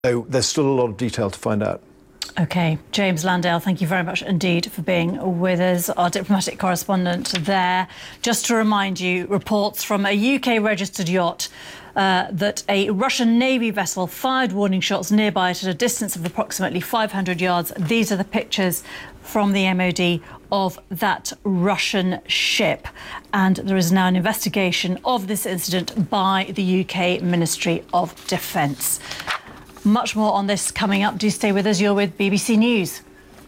So there's still a lot of detail to find out. OK, James Landale, thank you very much indeed for being with us, our diplomatic correspondent there. Just to remind you, reports from a UK-registered yacht that a Russian Navy vessel fired warning shots nearby at a distance of approximately 500 yards. These are the pictures from the MOD of that Russian ship. And there is now an investigation of this incident by the UK Ministry of Defence. Much more on this coming up. Do stay with us. You're with BBC News.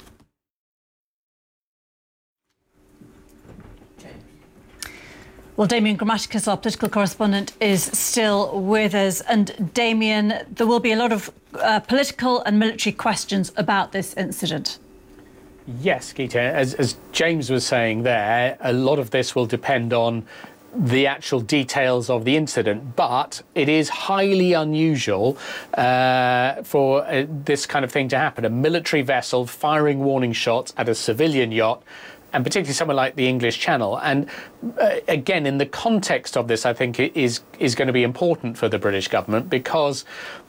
Well, Damien Grammaticus, our political correspondent, is still with us. And Damien, there will be a lot of political and military questions about this incident. Yes, Geeta, as James was saying there, a lot of this will depend on the actual details of the incident, but it is highly unusual for this kind of thing to happen. A military vessel firing warning shots at a civilian yacht, and particularly somewhere like the English Channel. And again, in the context of this, I think it is going to be important for the British government, because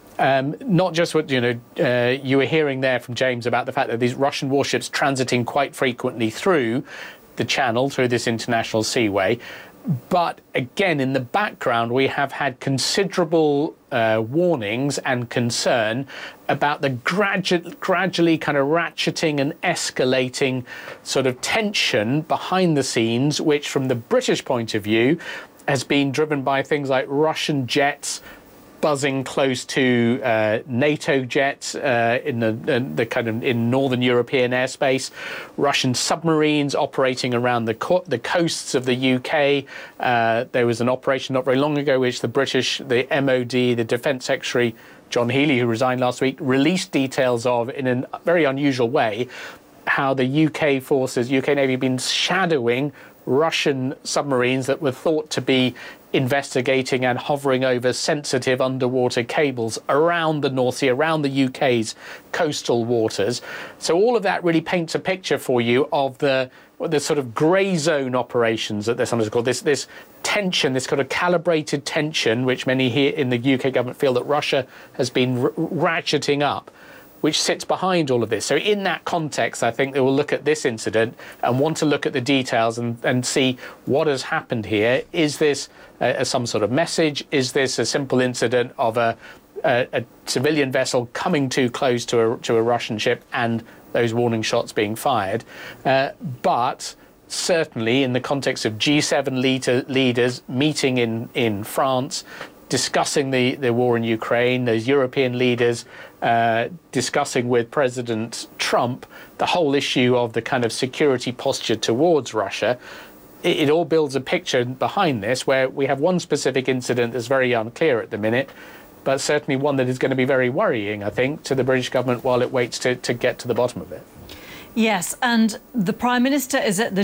not just what you were hearing there from James about the fact that these Russian warships transiting quite frequently through the Channel, through this international seaway, but again, in the background, we have had considerable warnings and concern about the gradually kind of ratcheting and escalating sort of tension behind the scenes, which from the British point of view has been driven by things like Russian jets buzzing close to NATO jets in the kind of in northern European airspace, Russian submarines operating around the coasts of the UK. There was an operation not very long ago which the British, the MOD, the Defence Secretary John Healey, who resigned last week, released details of in a very unusual way, how the UK forces, UK Navy, have been shadowing Russian submarines that were thought to be investigating and hovering over sensitive underwater cables around the North Sea, around the UK's coastal waters. So all of that really paints a picture for you of the sort of grey zone operations that they're sometimes called, this tension, this kind of calibrated tension, which many here in the UK government feel that Russia has been ratcheting up, which sits behind all of this. So in that context, I think they will look at this incident and want to look at the details and see what has happened here. Is this some sort of message? Is this a simple incident of a civilian vessel coming too close to a Russian ship and those warning shots being fired? But certainly in the context of G7 leaders meeting in France, discussing the war in Ukraine, those European leaders discussing with President Trump the whole issue of the kind of security posture towards Russia, it all builds a picture behind this where we have one specific incident that's very unclear at the minute, but certainly one that is going to be very worrying, I think, to the British government while it waits to get to the bottom of it. Yes, and the Prime Minister is at the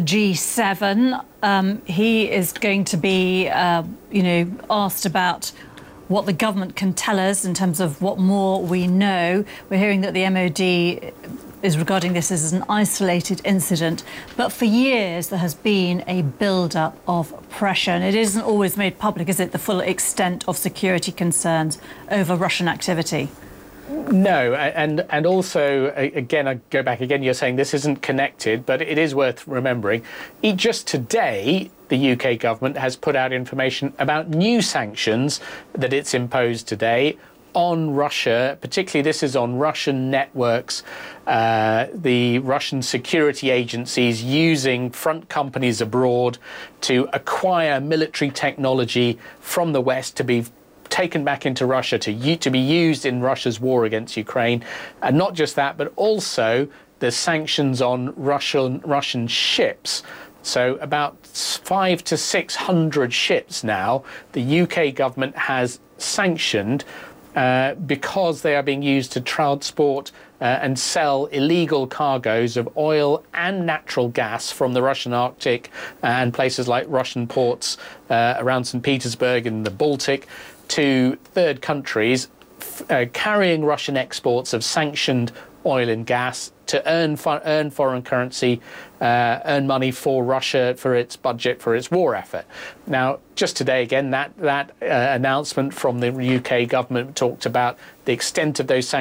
G7. He is going to be, asked about what the government can tell us in terms of what more we know. We're hearing that the MOD is regarding this as an isolated incident, but for years there has been a build-up of pressure, and it isn't always made public, is it, the full extent of security concerns over Russian activity? No, and also, again, I go back again, you're saying this isn't connected, but it is worth remembering. Just today, the UK government has put out information about new sanctions that it's imposed today on Russia, particularly this is on Russian networks, the Russian security agencies using front companies abroad to acquire military technology from the West to be taken back into Russia to be used in Russia's war against Ukraine. And not just that, but also the sanctions on Russian ships. So about 500 to 600 ships now the UK government has sanctioned because they are being used to transport and sell illegal cargoes of oil and natural gas from the Russian Arctic and places like Russian ports around St. Petersburg in the Baltic to third countries, carrying Russian exports of sanctioned oil and gas to earn foreign currency, earn money for Russia, for its budget, for its war effort. Now, just today, again, that announcement from the UK government talked about the extent of those sanctions